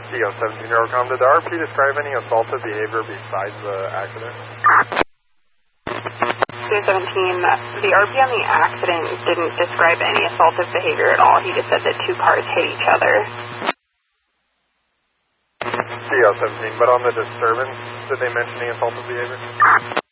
CO17 Eurocom, did the RP describe any assaultive behavior besides the accident? CO17, the RP on the accident didn't describe any assaultive behavior at all. He just said that two cars hit each other. CO17, but on the disturbance, did they mention any assaultive behavior?